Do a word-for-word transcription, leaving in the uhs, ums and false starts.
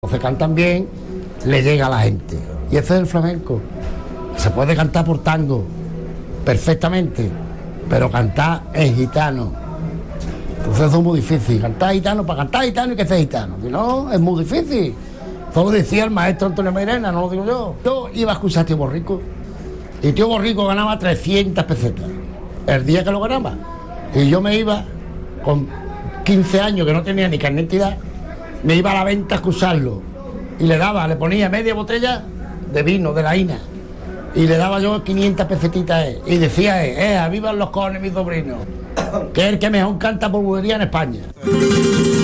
Se cantan bien, le llega a la gente. Y ese es el flamenco. Se puede cantar por tango, perfectamente, pero cantar es gitano. Entonces eso es muy difícil. Cantar gitano, para cantar gitano hay que ser gitano. Si no, es muy difícil. Eso lo decía el maestro Antonio Mairena, no lo digo yo. Yo iba a escuchar a Tío Borrico. Y Tío Borrico ganaba trescientas pesetas el día que lo ganaba. Y yo me iba con quince años, que no tenía ni carnet de identidad, me iba a la venta a excusarlo y le daba, le ponía media botella de vino de la Ina y le daba yo quinientas pesetitas a él y decía él, eh, vivan los cojones mi sobrino, que es el que mejor canta por bulería en España.